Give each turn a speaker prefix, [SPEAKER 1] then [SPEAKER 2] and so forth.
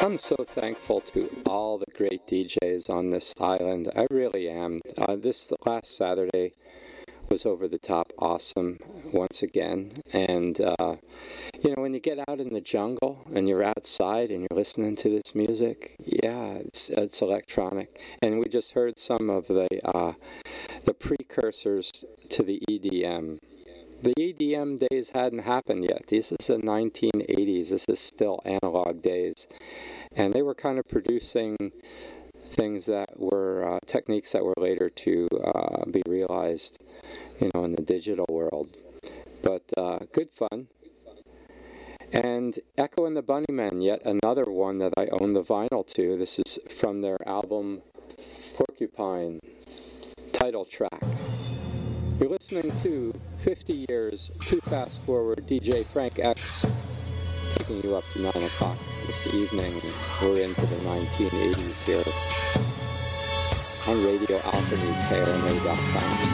[SPEAKER 1] I'm so thankful to all the great DJs on this island. I really am. This last Saturday was over the top awesome once again. And, when you get out in the jungle and you're outside and you're listening to this music, yeah, it's electronic. And we just heard some of the precursors to the EDM. The EDM days hadn't happened yet. This is the 1980s. This is still analog days. And they were kind of producing things that were techniques that were later to be realized, in the digital world. But good fun. And Echo and the Bunnymen, yet another one that I own the vinyl to. This is from their album Porcupine, title track. You're listening to 50 Years Too Fast Forward, DJ Frank X, taking you up to 9 o'clock this evening. We're into the 1980s here on Radio Alchemy, KLMA.com.